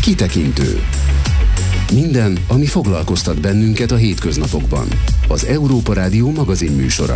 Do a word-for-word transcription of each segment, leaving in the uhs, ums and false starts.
Kitekintő. Minden, ami foglalkoztat bennünket a hétköznapokban. Az Európa Rádió magazinműsora.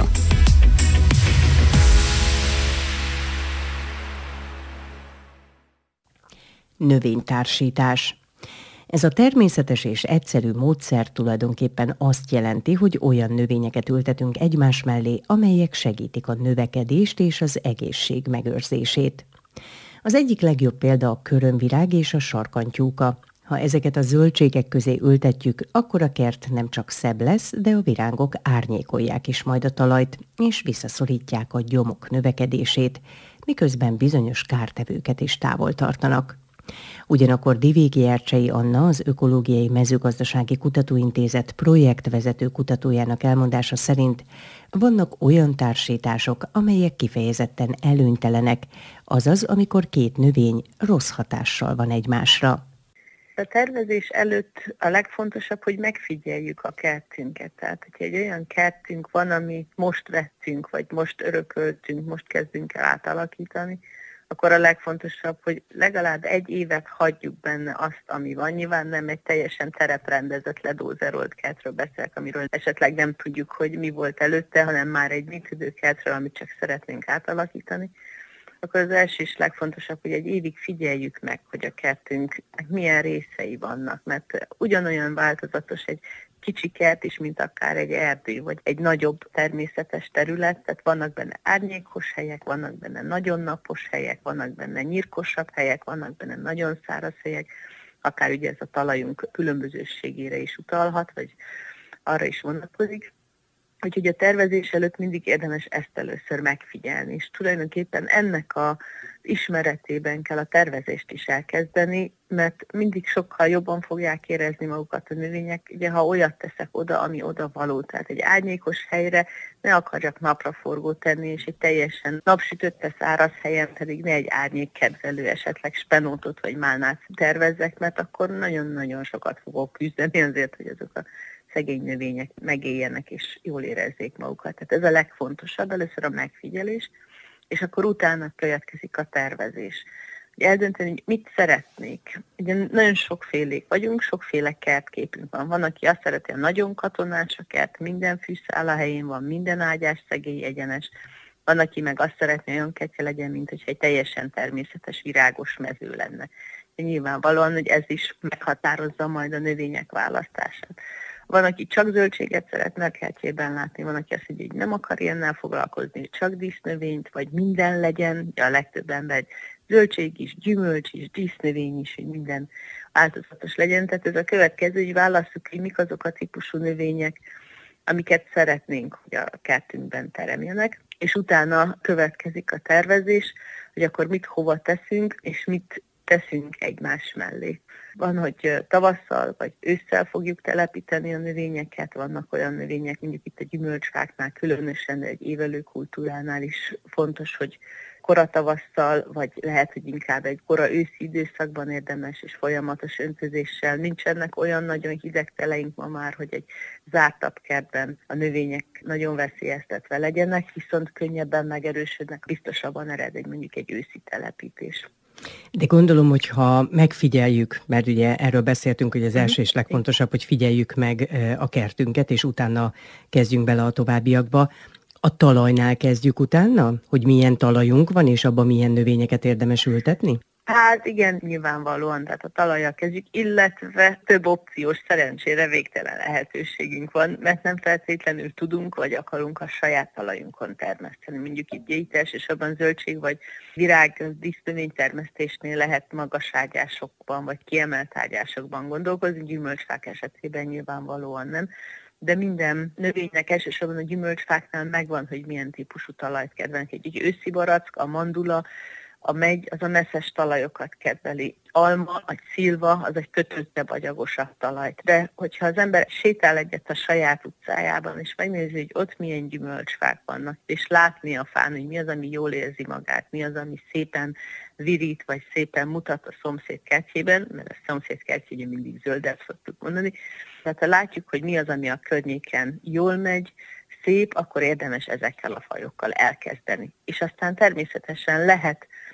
Növénytársítás. Ez a természetes és egyszerű módszer tulajdonképpen azt jelenti, hogy olyan növényeket ültetünk egymás mellé, amelyek segítik a növekedést és az egészség megőrzését. Az egyik legjobb példa a körömvirág és a sarkantyúka. Ha ezeket a zöldségek közé ültetjük, akkor a kert nem csak szebb lesz, de a virágok árnyékolják is majd a talajt, és visszaszorítják a gyomok növekedését, miközben bizonyos kártevőket is távol tartanak. Ugyanakkor Divégi Ercsei Anna, az Ökológiai Mezőgazdasági Kutatóintézet projektvezető kutatójának elmondása szerint vannak olyan társítások, amelyek kifejezetten előnytelenek, azaz amikor két növény rossz hatással van egymásra. A tervezés előtt a legfontosabb, hogy megfigyeljük a kertünket. Tehát, hogyha egy olyan kertünk van, amit most vettünk, vagy most örököltünk, most kezdünk el átalakítani, akkor a legfontosabb, hogy legalább egy évet hagyjuk benne azt, ami van. Nyilván nem egy teljesen tereprendezett, ledózerolt kertről beszélek, amiről esetleg nem tudjuk, hogy mi volt előtte, hanem már egy működő kertről, amit csak szeretnénk átalakítani. Akkor az első és legfontosabb, hogy egy évig figyeljük meg, hogy a kertünknek milyen részei vannak, mert ugyanolyan változatos egy kicsi kert is, mint akár egy erdő, vagy egy nagyobb természetes terület, tehát vannak benne árnyékos helyek, vannak benne nagyon napos helyek, vannak benne nyírkosabb helyek, vannak benne nagyon száraz helyek, akár ugye ez a talajunk különbözőségére is utalhat, vagy arra is vonatkozik. Úgyhogy a tervezés előtt mindig érdemes ezt először megfigyelni, és tulajdonképpen ennek a ismeretében kell a tervezést is elkezdeni, mert mindig sokkal jobban fogják érezni magukat a növények, ugye ha olyat teszek oda, ami oda való, tehát egy árnyékos helyre ne akarjak napraforgót tenni, és egy teljesen napsütötte száraz helyen pedig ne egy árnyékkedvelő, esetleg spenótot vagy málnát tervezzek, mert akkor nagyon-nagyon sokat fogok küzdeni azért, hogy azok a szegény növények megéljenek és jól érezzék magukat. Tehát ez a legfontosabb, először a megfigyelés, és akkor utána következik a tervezés. Ugye eldönteni, hogy mit szeretnék. Ugye nagyon sokfélék vagyunk, sokféle kertképünk van. Van, aki azt szereti, a nagyon katonás a kert, minden fűszál a helyén van, minden ágyás szegély egyenes. Van, aki meg azt szeretné, olyan kertje legyen, mint hogyha egy teljesen természetes, virágos mező lenne. De nyilvánvalóan, hogy ez is meghatározza majd a növények választását. Van, aki csak zöldséget szeretne a kertjében látni, van, aki azt mondja, hogy nem akar ilyennel foglalkozni, csak dísznövényt, vagy minden legyen, a legtöbb ember zöldség is, gyümölcs is, dísznövény is, hogy minden változatos legyen. Tehát ez a következő, hogy válasszuk ki, mik azok a típusú növények, amiket szeretnénk, hogy a kertünkben teremjenek, és utána következik a tervezés, hogy akkor mit hova teszünk, és mit teszünk egymás mellé. Van, hogy tavasszal vagy ősszel fogjuk telepíteni a növényeket, vannak olyan növények, mondjuk itt a gyümölcsfáknál, különösen egy évelő kultúránál is fontos, hogy kora tavasszal, vagy lehet, hogy inkább egy kora őszi időszakban érdemes és folyamatos öntözéssel. Nincsenek olyan nagyon hideg teleink ma már, hogy egy zártabb kertben a növények nagyon veszélyeztetve legyenek, viszont könnyebben megerősödnek, biztosabban ered egy mondjuk egy őszi telepítés. De gondolom, hogy ha megfigyeljük, mert ugye erről beszéltünk, hogy az első és legfontosabb, hogy figyeljük meg a kertünket, és utána kezdjünk bele a továbbiakba. A talajnál kezdjük utána, hogy milyen talajunk van, és abban milyen növényeket érdemes ültetni? Hát igen, nyilvánvalóan, tehát a talajjal kezdjük, illetve több opciós, szerencsére végtelen lehetőségünk van, mert nem feltétlenül tudunk, vagy akarunk a saját talajunkon termeszteni. Mondjuk itt, itt elsősorban zöldség vagy virág dísznövény termesztésnél lehet magas ágyásokban, vagy kiemelt ágyásokban gondolkozni, gyümölcsfák esetében nyilvánvalóan nem. De minden növénynek elsősorban a gyümölcsfáknál megvan, hogy milyen típusú talajt kedvelnek. Egy őszi barack, a mandula, a megy, az a messzes talajokat kedveli. Alma, vagy szilva, az egy kötöttebb, agyagosabb talajt. De hogyha az ember sétál egyet a saját utcájában, és megnézi, hogy ott milyen gyümölcsfák vannak, és látni a fán, hogy mi az, ami jól érzi magát, mi az, ami szépen virít, vagy szépen mutat a szomszéd kertjében, mert a szomszéd kertjében mindig zöldet szoktuk mondani. Tehát ha látjuk, hogy mi az, ami a környéken jól megy, szép, akkor érdemes ezekkel a fajokkal elkezdeni. És aztán természetesen lehet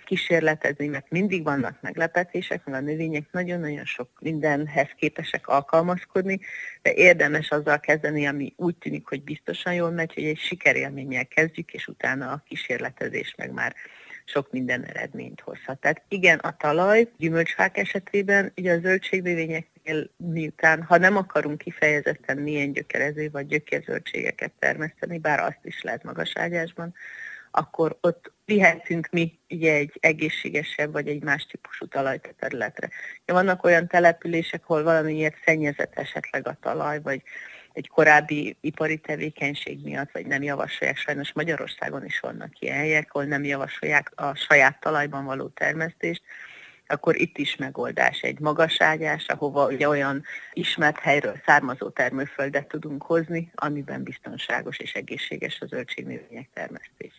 kísérletezni, mert mindig vannak meglepetések, mert a növények nagyon-nagyon sok mindenhez képesek alkalmazkodni, de érdemes azzal kezdeni, ami úgy tűnik, hogy biztosan jól megy, hogy egy sikerélménnyel kezdjük, és utána a kísérletezés meg már sok minden eredményt hozhat. Tehát igen, a talaj gyümölcsfák esetében, ugye a zöldségnövényeknél miután, ha nem akarunk kifejezetten milyen gyökerező vagy gyökérzöldségeket termeszteni, bár azt is lehet magas ágyásban, akkor ott vihetünk mi ugye egy egészségesebb vagy egy más típusú talajt a területre. Ja, vannak olyan települések, ahol valamiért szennyezett esetleg a talaj, vagy egy korábbi ipari tevékenység miatt, vagy nem javasolják, sajnos Magyarországon is vannak ilyen helyek, ahol nem javasolják a saját talajban való termesztést, akkor itt is megoldás egy magas ágyás, ahova ugye olyan ismert helyről származó termőföldet tudunk hozni, amiben biztonságos és egészséges a zöldségnövények termesztés.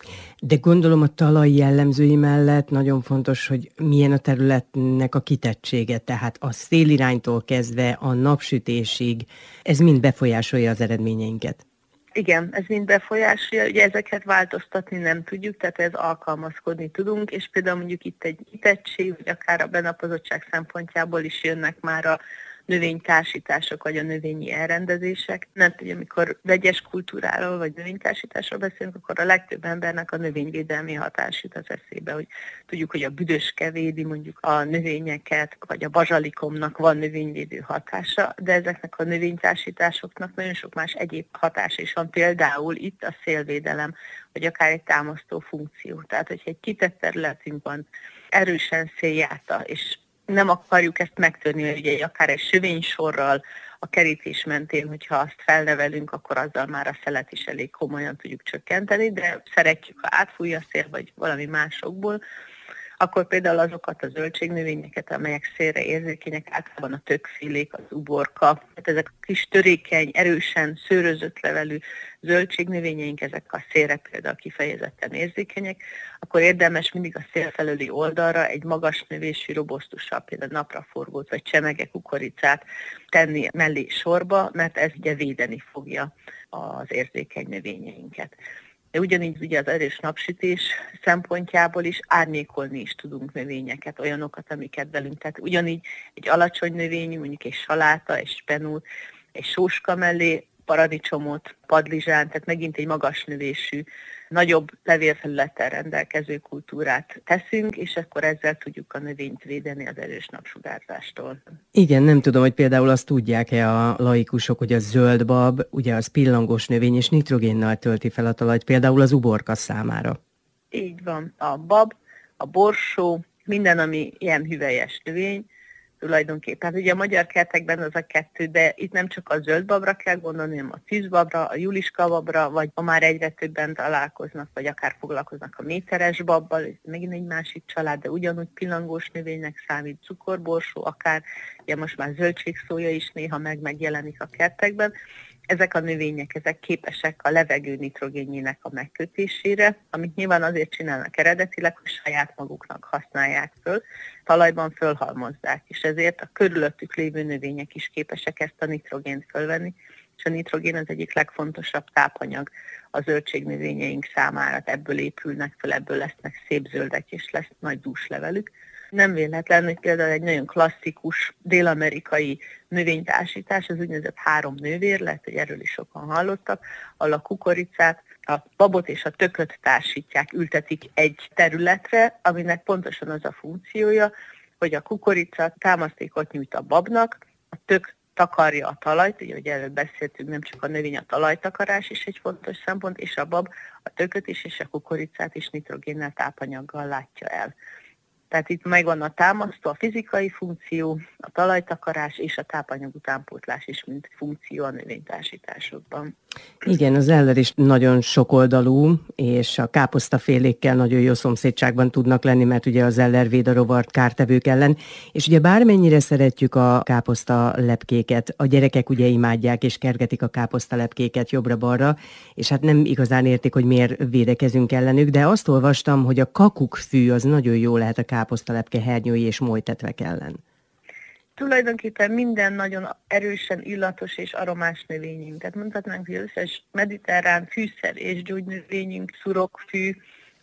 De gondolom a talaj jellemzői mellett nagyon fontos, hogy milyen a területnek a kitettsége, tehát a széliránytól kezdve a napsütésig, ez mind befolyásolja az eredményeinket. Igen, ez mind befolyásolja, ugye ezeket változtatni nem tudjuk, tehát ez alkalmazkodni tudunk, és például mondjuk itt egy kitettség, vagy akár a benapozottság szempontjából is jönnek már a növénytársítások, vagy a növényi elrendezések. Nem tudja, amikor vegyes kultúráról, vagy növénytársításról beszélünk, akkor a legtöbb embernek a növényvédelmi hatás jut az eszébe, hogy tudjuk, hogy a büdöske védi mondjuk a növényeket, vagy a bazsalikomnak van növényvédő hatása, de ezeknek a növénytársításoknak nagyon sok más egyéb hatása is van, például itt a szélvédelem, vagy akár egy támasztó funkció. Tehát, hogyha egy kitett területünk van, erősen széljárta, és nem akarjuk ezt megtörni, hogy ugye akár egy sövénysorral a kerítés mentén, hogyha azt felnevelünk, akkor azzal már a szelet is elég komolyan tudjuk csökkenteni, de szeretjük, ha átfújja a szél, vagy valami másokból, akkor például azokat a zöldségnövényeket, amelyek szélre érzékenyek, általában a többfélék, az uborka, tehát ezek a kis törékeny, erősen szőrözött levelű zöldségnövényeink, ezek a szélre például kifejezetten érzékenyek, akkor érdemes mindig a szél felőli oldalra egy magas növésű, robosztusabb, például napraforgót vagy csemege kukoricát tenni mellé sorba, mert ez ugye védeni fogja az érzékeny növényeinket. De ugyanígy ugye az erős napsütés szempontjából is árnyékolni is tudunk növényeket, olyanokat, amiket velünk. Tehát ugyanígy egy alacsony növényű, mondjuk egy saláta, egy spenót, egy sóska mellé paradicsomot, padlizsán, tehát megint egy magas növésű, nagyobb levélfelülettel rendelkező kultúrát teszünk, és akkor ezzel tudjuk a növényt védeni az erős napsugárzástól. Igen, nem tudom, hogy például azt tudják-e a laikusok, hogy a zöldbab, ugye az pillangós növény és nitrogénnel tölti fel a talajt, például az uborka számára. Így van. A bab, a borsó, minden, ami ilyen hüvelyes növény, tulajdonképpen. Hát ugye a magyar kertekben az a kettő, de itt nem csak a zöldbabra kell gondolni, hanem a tűzbabra, a juliskababra, vagy ha már egyre többen találkoznak, vagy akár foglalkoznak a méteres babbal, ez megint egy másik család, de ugyanúgy pillangós növénynek számít, cukorborsó, akár, ugye most már zöldségszója is néha meg megjelenik a kertekben. Ezek a növények, ezek képesek a levegő nitrogénjének a megkötésére, amit nyilván azért csinálnak eredetileg, hogy saját maguknak használják föl, talajban fölhalmozzák, és ezért a körülöttük lévő növények is képesek ezt a nitrogént fölvenni, és a nitrogén az egyik legfontosabb tápanyag a zöldségnövényeink számára, ebből épülnek föl, ebből lesznek szép zöldek, és lesz nagy dús levelük. Nem véletlen, hogy például egy nagyon klasszikus dél-amerikai növénytársítás, az úgynevezett három nővér, lehet, hogy erről is sokan hallottak, ahol a kukoricát, a babot és a tököt társítják, ültetik egy területre, aminek pontosan az a funkciója, hogy a kukorica támasztékot nyújt a babnak, a tök takarja a talajt, ugye, hogy erről beszéltünk, nem csak a növény, a talajtakarás is egy fontos szempont, és a bab a tököt is, és a kukoricát is nitrogénnel, tápanyaggal látja el. Tehát itt megvan a támasztó, a fizikai funkció, a talajtakarás és a tápanyag utánpótlás is, mint funkció a növénytársításokban. Igen, az eller is nagyon sokoldalú, és a káposztafélékkel nagyon jó szomszédságban tudnak lenni, mert ugye az eller véd a rovart kártevők ellen, és ugye bármennyire szeretjük a káposztalepkéket, a gyerekek ugye imádják és kergetik a káposztalepkéket jobbra-balra, és hát nem igazán értik, hogy miért védekezünk ellenük, de azt olvastam, hogy a kakukkfű az nagyon jó lehet a káposztalepke hernyói és molytetvek ellen. Tulajdonképpen minden nagyon erősen illatos és aromás növényünk. Tehát mondhatnánk, hogy összes mediterrán fűszer és gyógynövényünk, szurokfű,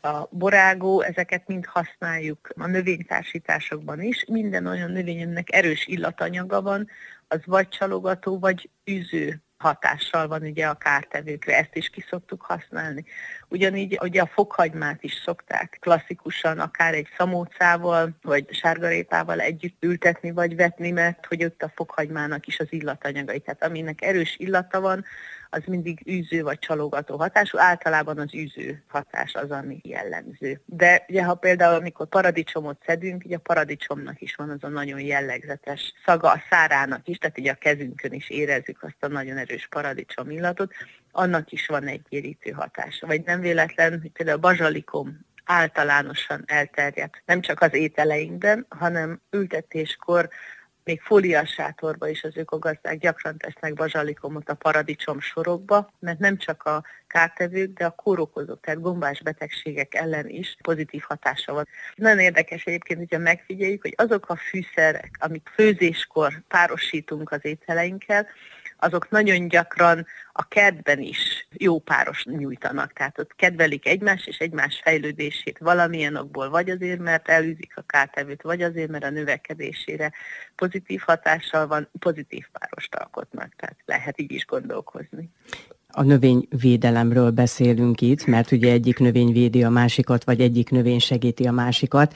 a borágó, ezeket mind használjuk a növénytársításokban is. Minden olyan növénynek erős illatanyaga van, az vagy csalogató, vagy űző hatással van ugye a kártevőkre, ezt is ki szoktuk használni. Ugyanígy ugye a fokhagymát is szokták klasszikusan akár egy szamócával, vagy sárgarépával együtt ültetni, vagy vetni, mert hogy ott a fokhagymának is az illatanyagai. Tehát aminek erős illata van, az mindig űző vagy csalogató hatású, általában az űző hatás az, ami jellemző. De ugye, ha például amikor paradicsomot szedünk, ugye a paradicsomnak is van az a nagyon jellegzetes szaga, a szárának is, tehát ugye a kezünkön is érezzük azt a nagyon erős paradicsom illatot, annak is van egy gyérítő hatása. Vagy nem véletlen, hogy például a bazsalikom általánosan elterjedt, nem csak az ételeinkben, hanem ültetéskor, még fóliás sátorba is az ökogazdák gyakran tesznek bazsalikomot a paradicsom sorokba, mert nem csak a kártevők, de a kórokozók, tehát gombás betegségek ellen is pozitív hatása van. Nagyon érdekes egyébként, hogyha megfigyeljük, hogy azok a fűszerek, amik főzéskor párosítunk az ételeinkkel, azok nagyon gyakran a kertben is jó páros nyújtanak. Tehát ott kedvelik egymást és egymás fejlődését valamilyen okból, vagy azért, mert elűzik a kártevőt, vagy azért, mert a növekedésére pozitív hatással van, pozitív párost alkotnak. Tehát lehet így is gondolkozni. A növényvédelemről beszélünk itt, mert ugye egyik növény védi a másikat, vagy egyik növény segíti a másikat,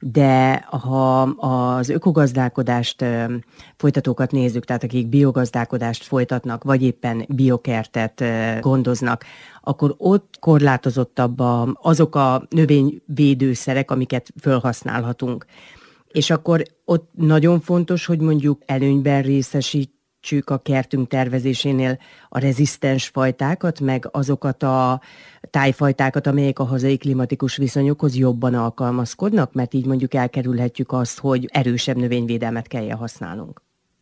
de ha az ökogazdálkodást folytatókat nézzük, tehát akik biogazdálkodást folytatnak, vagy éppen biokertet gondoznak, akkor ott korlátozottabb azok a növényvédőszerek, amiket felhasználhatunk. És akkor ott nagyon fontos, hogy mondjuk előnyben részesít a kertünk tervezésénél a rezisztens fajtákat, meg azokat a tájfajtákat, amelyek a hazai klimatikus viszonyokhoz jobban alkalmazkodnak, mert így mondjuk elkerülhetjük azt, hogy erősebb növényvédelmet kelljen használnunk.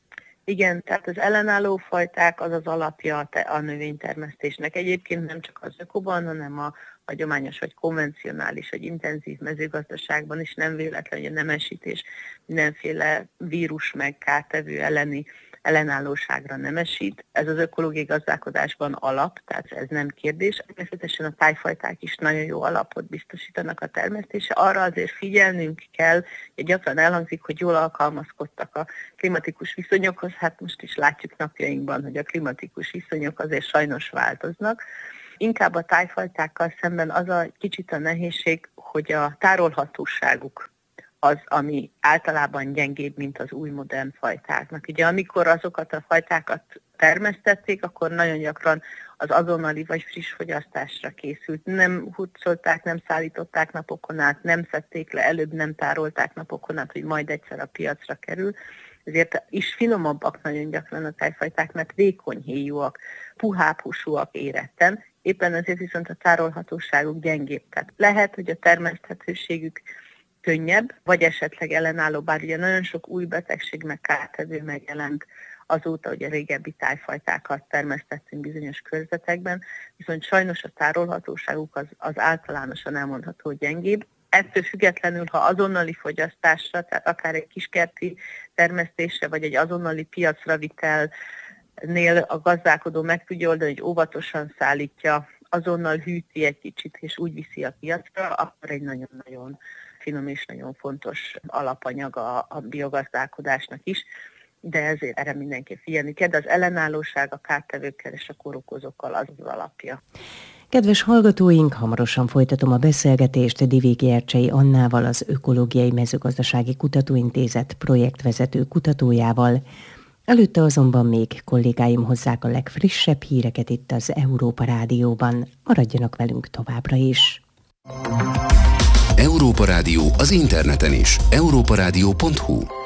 Igen, tehát az ellenálló fajták az az alapja a növénytermesztésnek. Egyébként nem csak az ökoban, hanem a hagyományos vagy konvencionális vagy intenzív mezőgazdaságban is nem véletlen, hogy a nemesítés mindenféle vírus meg kártevő elleni ellenállóságra nemesít. Ez az ökológiai gazdálkodásban alap, tehát ez nem kérdés. Természetesen a tájfajták is nagyon jó alapot biztosítanak a termesztésre. Arra azért figyelnünk kell, hogy gyakran elhangzik, hogy jól alkalmazkodtak a klimatikus viszonyokhoz. Hát most is látjuk napjainkban, hogy a klimatikus viszonyok azért sajnos változnak. Inkább a tájfajtákkal szemben az a kicsit a nehézség, hogy a tárolhatóságuk az, ami általában gyengébb, mint az új modern fajtáknak. Ugye amikor azokat a fajtákat termesztették, akkor nagyon gyakran az azonnali vagy friss fogyasztásra készült. Nem hurcolták, nem szállították napokon át, nem szedték le, előbb nem tárolták napokon át, hogy majd egyszer a piacra kerül. Ezért is finomabbak nagyon gyakran a tájfajták, mert vékony héjúak, puhább húsúak éretten, éppen ezért viszont a tárolhatóságuk gyengébb. Tehát lehet, hogy a termeszthetőségük könnyebb, vagy esetleg ellenálló, bár ugye nagyon sok új betegség meg kártevő megjelent azóta, hogy a régebbi tájfajtákat termesztettünk bizonyos körzetekben, viszont sajnos a tárolhatóságuk az, az általánosan elmondható, hogy gyengébb. Ettől függetlenül, ha azonnali fogyasztásra, tehát akár egy kiskerti termesztésre, vagy egy azonnali piacra vitelnél a gazdálkodó meg tudja oldani, hogy óvatosan szállítja, azonnal hűti egy kicsit, és úgy viszi a piacra, akkor egy nagyon-nagyon finom és nagyon fontos alapanyag a, a biogazdálkodásnak is, de ezért erre mindenki figyelni kell, de az ellenállóság a kártevőkkel és a kórokozókkal az az alapja. Kedves hallgatóink, hamarosan folytatom a beszélgetést Divéki Ercsei Annával, az Ökológiai Mezőgazdasági Kutatóintézet projektvezető kutatójával. Előtte azonban még kollégáim hozzák a legfrissebb híreket itt az Európa Rádióban. Maradjanak velünk továbbra is. Európa Rádió az interneten is. európa rádió pont hu